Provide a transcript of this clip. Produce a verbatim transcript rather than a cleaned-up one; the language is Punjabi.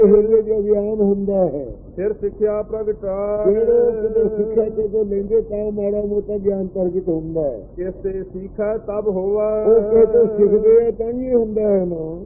ਇਹ ਜੋ ਗਿਆਨ ਹੁੰਦਾ ਹੈ ਫਿਰ ਸਿੱਖਿਆ ਪ੍ਰਗਟਾਏ। ਜਿਹੜੇ ਕਿਤੇ ਸਿੱਖਿਆ ਜਦੋਂ ਲੈਂਦੇ ਤਾਂ ਮਾੜਾ ਮੋਟਾ ਗਿਆਨ ਪ੍ਰਗਟ ਹੁੰਦਾ ਹੈ। ਕਿਸ ਤੇ ਸਿੱਖਾ ਤਬ ਹੋਵਾ, ਉਹ ਕਿਤੇ ਸਿੱਖਦੇ ਆ ਤਾਂ ਹੀ ਹੁੰਦਾ ਹੈ ਨਾ।